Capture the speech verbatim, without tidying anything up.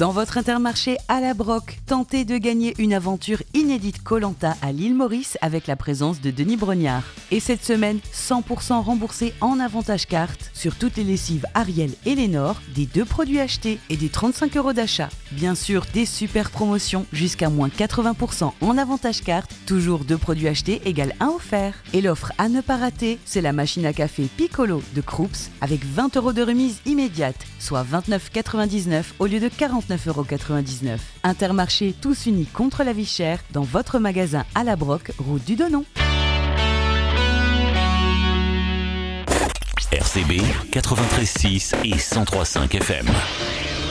Dans votre Intermarché à la Broc, tentez de gagner une aventure inédite Koh-Lanta à l'île Maurice avec la présence de Denis Brognard. Et cette semaine, cent pour cent remboursé en avantage carte sur toutes les lessives Ariel et Lénore, des deux produits achetés et des trente-cinq euros d'achat. Bien sûr, des super promotions jusqu'à moins quatre-vingts pour cent en avantage carte, toujours deux produits achetés égale un offert. Et l'offre à ne pas rater, c'est la machine à café Piccolo de Krups avec vingt euros de remise immédiate, soit vingt-neuf euros quatre-vingt-dix-neuf au lieu de quarante-neuf euros quatre-vingt-dix-neuf. Intermarché tous unis contre la vie chère dans votre magasin à la Broc, route du Donon. R C B quatre-vingt-treize six et cent trois virgule cinq F M.